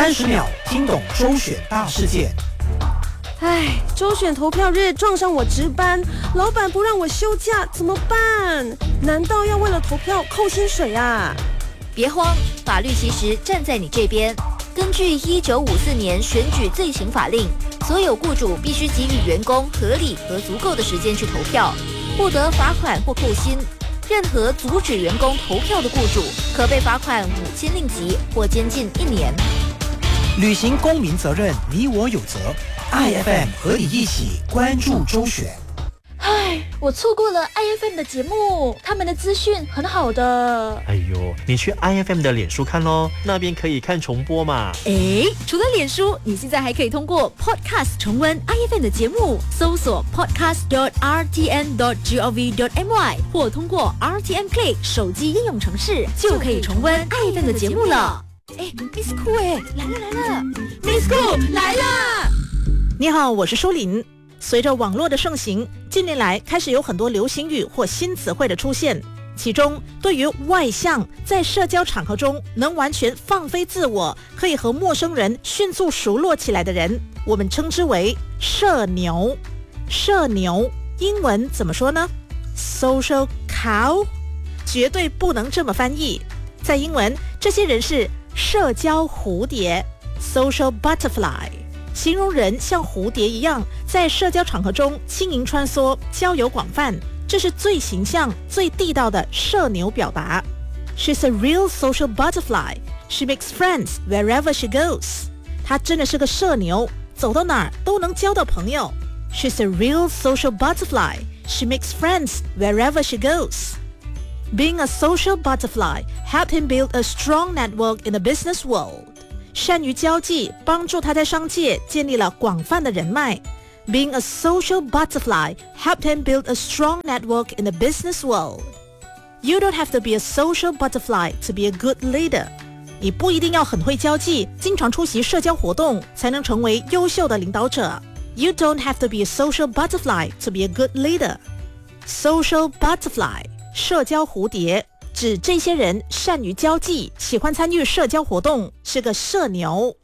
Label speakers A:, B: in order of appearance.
A: 30秒听懂周选大事件。
B: 周选投票日撞上我值班，老板不让我休假，怎么办？难道要为了投票扣薪水啊？
C: 别慌，法律其实站在你这边。根据1954年选举罪行法令，所有雇主必须给予员工合理和足够的时间去投票，不得罚款或扣薪。任何阻止员工投票的雇主，可被罚款5000令吉或监禁1年。
A: 履行公民责任，你我有责。IFM 和你一起关注周选。
D: 我错过了 IFM 的节目，他们的资讯很好的。
E: 你去 IFM 的脸书看咯，那边可以看重播嘛。
C: 除了脸书，你现在还可以通过 Podcast 重温 IFM 的节目，搜索 podcast.rtn.gov.my 或通过 RTN Play 手机应用程式，就可以重温 IFM 的节目了。Miss Cool 来了 ，Miss Cool 来了。
F: 你好，我是舒琳。随着网络的盛行，近年来开始有很多流行语或新词汇的出现，其中对于外向，在社交场合中能完全放飞自我，可以和陌生人迅速熟络起来的人，我们称之为社牛。社牛英文怎么说呢？ Social cow 绝对不能这么翻译。在英文，这些人是社交蝴蝶 Social butterfly，形容人像蝴蝶一样在社交场合中轻盈穿梭，交友广泛，这是最形象最地道的社牛表达。 She's a real social butterfly. She makes friends wherever she goes. 她真的是个社牛，走到哪儿都能交到朋友。 She's a real social butterfly. She makes friends wherever she goes. Being a social butterfly helped him build a strong network in the business world. 善于交际，帮助他在商界建立了广泛的人脉。Being a social butterfly helped him build a strong network in the business world. You don't have to be a social butterfly to be a good leader. 你不一定要很会交际，经常出席社交活动，才能成为优秀的领导者。You don't have to be a social butterfly to be a good leader. Social butterfly 社交蝴蝶，指这些人善于交际，喜欢参与社交活动，是个社牛。